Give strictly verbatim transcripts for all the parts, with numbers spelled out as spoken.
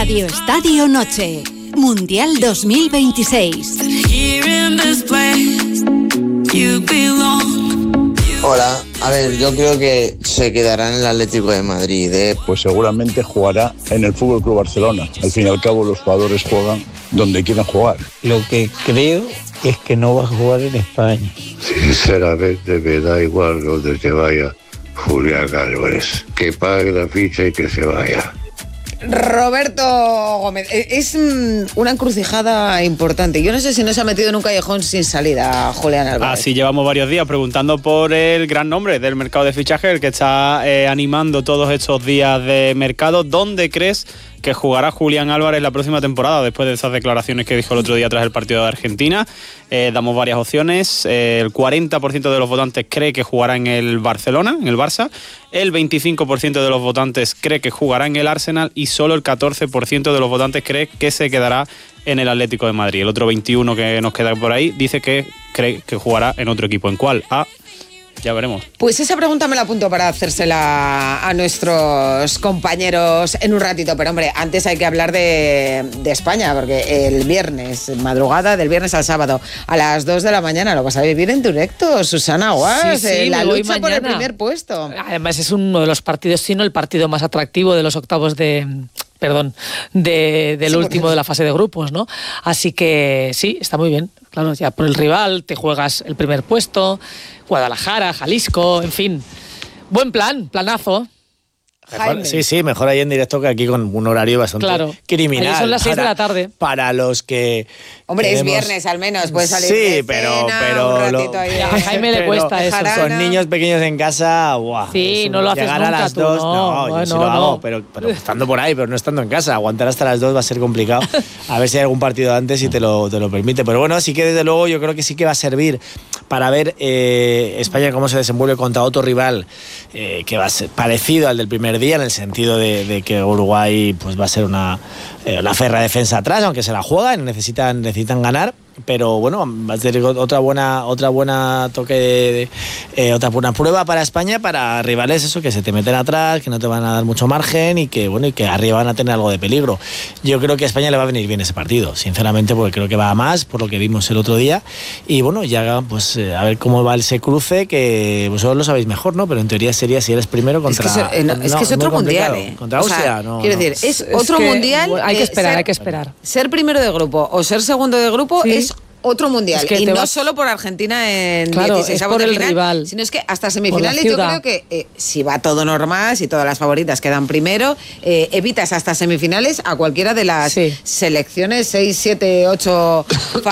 Radio Estadio Noche, Mundial dos mil veintiséis. Hola, a ver, yo creo que se quedará en el Atlético de Madrid, ¿eh? Pues seguramente jugará en el Fútbol Club Barcelona. Al fin y al cabo los jugadores juegan donde quieran jugar. Lo que creo es que no va a jugar en España. Sinceramente me da igual donde se vaya Julián Álvarez. Que pague la ficha y que se vaya. Roberto Gómez, es una encrucijada importante. Yo no sé si no se ha metido en un callejón sin salida Julián Álvarez. Así llevamos varios días preguntando por el gran nombre del mercado de fichaje, el que está eh, animando todos estos días de mercado. ¿Dónde crees que jugará Julián Álvarez la próxima temporada, después de esas declaraciones que dijo el otro día tras el partido de Argentina? Eh, damos varias opciones. Eh, el cuarenta por ciento de los votantes cree que jugará en el Barcelona, en el Barça. El veinticinco por ciento de los votantes cree que jugará en el Arsenal y solo el catorce por ciento de los votantes cree que se quedará en el Atlético de Madrid. El otro veintiuno por ciento que nos queda por ahí dice que cree que jugará en otro equipo. ¿En cuál? A... Ya veremos. Pues esa pregunta me la apunto para hacérsela a nuestros compañeros en un ratito. Pero, hombre, antes hay que hablar de, de España, porque el viernes, madrugada del viernes al sábado, a las dos de la mañana, lo vas a vivir en directo, Susana Guas. Sí, sí, la lucha mañana por el primer puesto. Además, es uno de los partidos, sino el partido más atractivo de los octavos de... Perdón, de, del sí, último de la fase de grupos, ¿no? Así que sí, está muy bien. Claro, ya por el rival te juegas el primer puesto, Guadalajara, Jalisco, en fin. Buen plan, planazo. Mejor, sí, sí, mejor ahí en directo que aquí con un horario bastante claro. criminal. Ahí son las seis de la tarde. Para los que... Hombre, tenemos... es viernes al menos, puedes salir sí, de pero, cena, pero un ratito lo... ahí. A Jaime le cuesta eso. Con niños pequeños en casa, guau. Sí, no lo haces llegar nunca a las tú, dos, no, no, yo bueno, sí lo no. hago, pero, pero estando por ahí, pero no estando en casa. Aguantar hasta las dos va a ser complicado. A ver si hay algún partido antes y te lo, te lo permite. Pero bueno, sí que desde luego yo creo que sí que va a servir para ver eh, España cómo se desenvuelve contra otro rival eh, que va a ser parecido al del primer día, en el sentido de, de que Uruguay pues va a ser una, eh, una férrea defensa atrás, aunque se la juegan, necesitan, necesitan ganar. Pero bueno, va a ser otra buena, otra buena toque de, de, eh, otra buena prueba para España, para rivales eso, que se te meten atrás, que no te van a dar mucho margen y que bueno, y que arriba van a tener algo de peligro. Yo creo que a España le va a venir bien ese partido, sinceramente, porque creo que va a más, por lo que vimos el otro día. Y bueno, ya pues eh, a ver cómo va ese cruce, que vosotros lo sabéis mejor, ¿no? Pero en teoría sería si eres primero contra... Es que, se, eh, no, es, que es otro mundial, ¿eh? Contra Austria, o sea, no. Quiero no. decir, es, es otro que, mundial... Hay que esperar, ser, hay que esperar. Ser primero de grupo o ser segundo de grupo sí. es... otro mundial, es que y no vas... solo por Argentina en claro, dieciséis es por el final, rival, sino es que hasta semifinales yo creo que eh, si va todo normal, si todas las favoritas quedan primero, eh, evitas hasta semifinales a cualquiera de las sí. selecciones seis, siete, ocho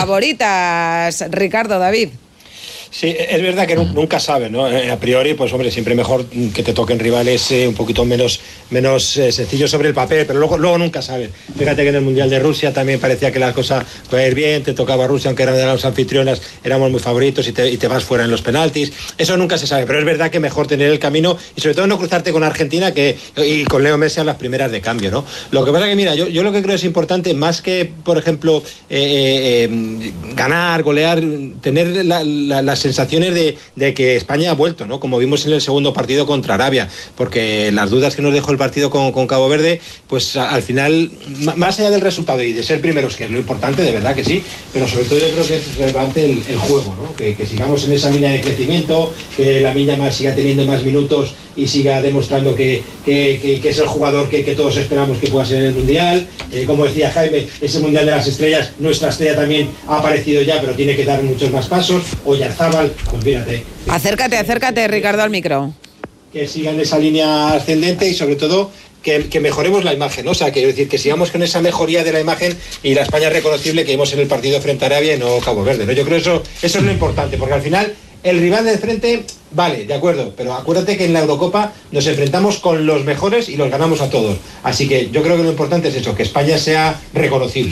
favoritas. Ricardo, David. Sí, es verdad que nunca sabes, ¿no? A priori, pues hombre, siempre mejor que te toquen rivales eh, un poquito menos, menos eh, sencillos sobre el papel, pero luego, luego nunca sabes. Fíjate que en el Mundial de Rusia también parecía que las cosas iban a ir bien, te tocaba Rusia, aunque eran de las anfitrionas, éramos muy favoritos y te, y te vas fuera en los penaltis. Eso nunca se sabe, pero es verdad que mejor tener el camino y sobre todo no cruzarte con Argentina que, y con Leo Messi a las primeras de cambio, ¿no? Lo que pasa que, mira, yo, yo lo que creo es importante, más que, por ejemplo, eh, eh, ganar, golear, tener la, la, las sensaciones de, de que España ha vuelto, ¿no? Como vimos en el segundo partido contra Arabia, porque las dudas que nos dejó el partido con, con Cabo Verde, pues a, al final, más allá del resultado y de ser primeros, que es lo importante, de verdad que sí, pero sobre todo yo creo que es relevante el, el juego, ¿no? Que, que sigamos en esa línea de crecimiento, que la Milla más siga teniendo más minutos y siga demostrando que, que, que, que es el jugador que, que todos esperamos que pueda ser en el Mundial. Eh, como decía Jaime, ese Mundial de las Estrellas, nuestra estrella también ha aparecido ya, pero tiene que dar muchos más pasos. Oyarzábal, pues fíjate. Acércate, acércate, Ricardo, al micro. Que sigan esa línea ascendente y sobre todo que, que mejoremos la imagen, ¿no? O sea, quiero decir, que sigamos con esa mejoría de la imagen y la España reconocible que vimos en el partido frente a Arabia y no Cabo Verde, ¿no? Yo creo que eso, eso es lo importante, porque al final el rival de frente, vale, de acuerdo, pero acuérdate que en la Eurocopa nos enfrentamos con los mejores y los ganamos a todos. Así que yo creo que lo importante es eso, que España sea reconocible.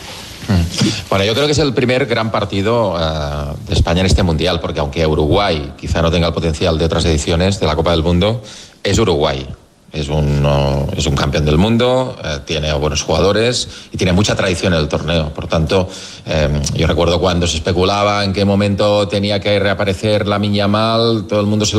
Bueno, yo creo que es el primer gran partido uh, de España en este Mundial, porque aunque Uruguay quizá no tenga el potencial de otras ediciones de la Copa del Mundo, es Uruguay. Es un, uh, es un campeón del mundo, uh, tiene buenos jugadores y tiene mucha tradición en el torneo. Por tanto, eh, yo recuerdo cuando se especulaba en qué momento tenía que reaparecer Lamine Yamal, todo el mundo se lo